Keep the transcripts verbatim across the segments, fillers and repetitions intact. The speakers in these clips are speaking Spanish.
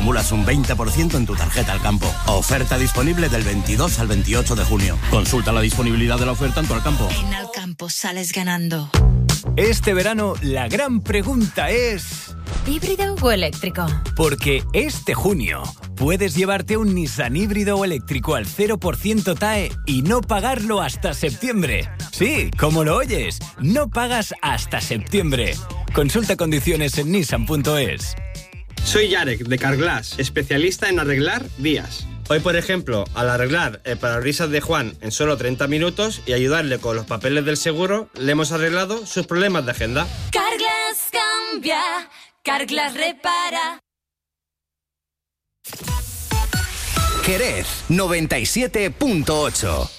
acumulas un veinte por ciento en tu tarjeta Al Campo. Oferta disponible del veintidós al veintiocho de junio. Consulta la disponibilidad de la oferta en tu Al Campo. En Al Campo sales ganando. Este verano la gran pregunta es... ¿híbrido o eléctrico? Porque este junio puedes llevarte un Nissan híbrido o eléctrico al cero por ciento T A E y no pagarlo hasta septiembre. Sí, como lo oyes, no pagas hasta septiembre. Consulta condiciones en nissan punto es. Soy Yarek, de Carglass, especialista en arreglar vías. Hoy, por ejemplo, al arreglar el parabrisas de Juan en solo treinta minutos y ayudarle con los papeles del seguro, le hemos arreglado sus problemas de agenda. Carglass cambia, Carglass repara. Jerez noventa y siete punto ocho.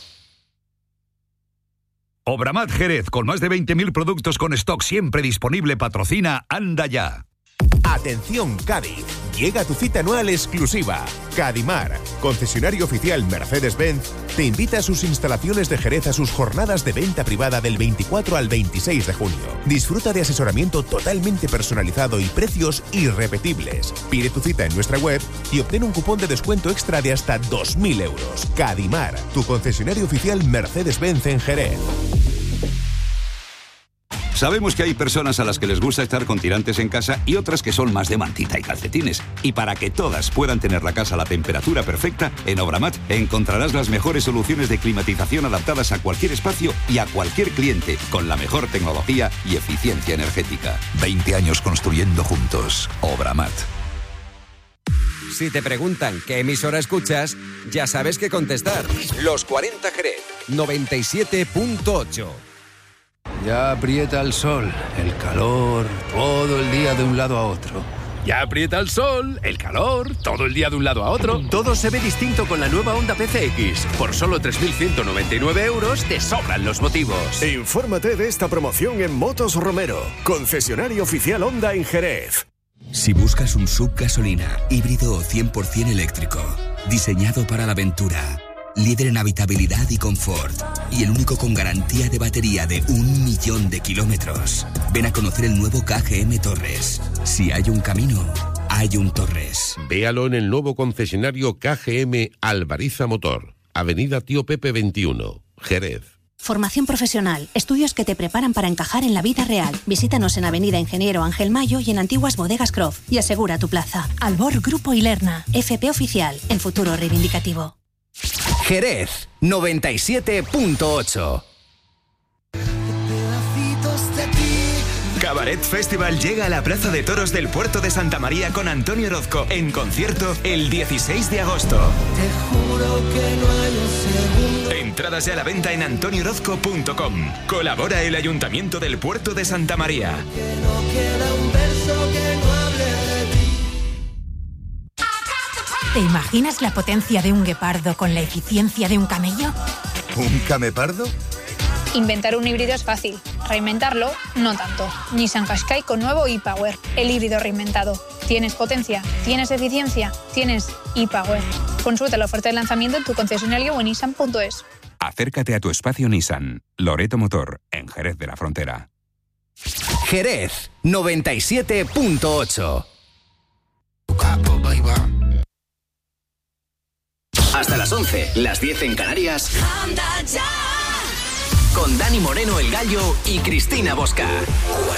Obramat Jerez, con más de veinte mil productos con stock siempre disponible, patrocina Anda Ya. Atención Cádiz, llega tu cita anual exclusiva. Cadimar, concesionario oficial Mercedes-Benz, te invita a sus instalaciones de Jerez a sus jornadas de venta privada del veinticuatro al veintiséis de junio. Disfruta de asesoramiento totalmente personalizado y precios irrepetibles. Pide tu cita en nuestra web y obtén un cupón de descuento extra de hasta dos mil euros. Cadimar, tu concesionario oficial Mercedes-Benz en Jerez. Sabemos que hay personas a las que les gusta estar con tirantes en casa y otras que son más de mantita y calcetines. Y para que todas puedan tener la casa a la temperatura perfecta, en Obramat encontrarás las mejores soluciones de climatización adaptadas a cualquier espacio y a cualquier cliente, con la mejor tecnología y eficiencia energética. veinte años construyendo juntos. Obramat. Si te preguntan qué emisora escuchas, ya sabes qué contestar. Los cuarenta Jerez, noventa y siete punto ocho. Ya aprieta el sol, el calor, todo el día de un lado a otro. Ya aprieta el sol, el calor, todo el día de un lado a otro. Todo se ve distinto con la nueva Honda P C X. Por solo tres mil ciento noventa y nueve euros te sobran los motivos. Infórmate de esta promoción en Motos Romero, concesionario oficial Honda en Jerez. Si buscas un sub gasolina, híbrido o cien por ciento eléctrico, diseñado para la aventura, líder en habitabilidad y confort, y el único con garantía de batería de un millón de kilómetros. Ven a conocer el nuevo K G M Torres. Si hay un camino, hay un Torres. Véalo en el nuevo concesionario K G M Alvariza Motor, Avenida Tío Pepe veintiuno, Jerez. Formación profesional, estudios que te preparan para encajar en la vida real. Visítanos en Avenida Ingeniero Ángel Mayo y en Antiguas Bodegas Croft y asegura tu plaza. Albor Grupo Ilerna, F P Oficial, el futuro reivindicativo. Jerez noventa y siete punto ocho. Cabaret Festival llega a la Plaza de Toros del Puerto de Santa María con Antonio Orozco en concierto el dieciséis de agosto. Te juro que no hay un segundo. Entradas ya a la venta en antonio orozco punto com. Colabora el Ayuntamiento del Puerto de Santa María. Que no queda un verso que no hable de ti. ¿Te imaginas la potencia de un guepardo con la eficiencia de un camello? ¿Un camepardo? Inventar un híbrido es fácil, reinventarlo no tanto. Nissan Qashqai con nuevo e-Power, el híbrido reinventado. ¿Tienes potencia? ¿Tienes eficiencia? ¿Tienes e-Power? Consulta la oferta de lanzamiento en tu concesionario o en nissan punto es. Acércate a tu espacio Nissan, Loreto Motor, en Jerez de la Frontera. Jerez noventa y siete punto ocho. Hasta las once, las diez en Canarias. Con Dani Moreno el Gallo y Cristina Bosca.